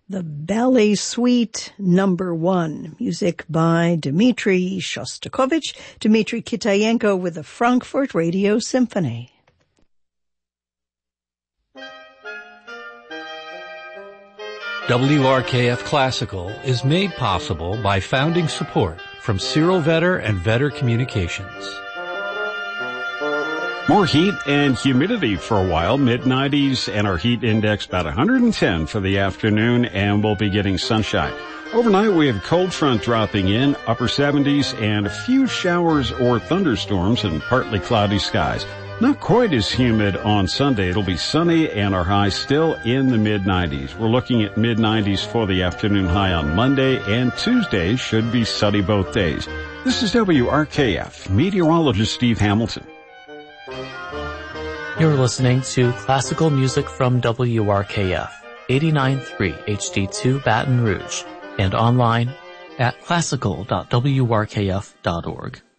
The Ballet Suite No. 1, music by Dmitri Shostakovich, Dmitri Kitayenko with the Frankfurt Radio Symphony. WRKF Classical is made possible by founding support from Cyril Vetter and Vetter Communications. More heat and humidity for a while, mid-90s, and our heat index about 110 for the afternoon, and we'll be getting sunshine. Overnight, we have cold front dropping in, upper 70s, and a few showers or thunderstorms and partly cloudy skies. Not quite as humid on Sunday. It'll be sunny, and our high still in the mid-90s. We're looking at mid-90s for the afternoon high on Monday, and Tuesday should be sunny both days. This is WRKF, meteorologist Steve Hamilton. You're listening to classical music from WRKF, 89.3 HD2 Baton Rouge, and online at classical.wrkf.org.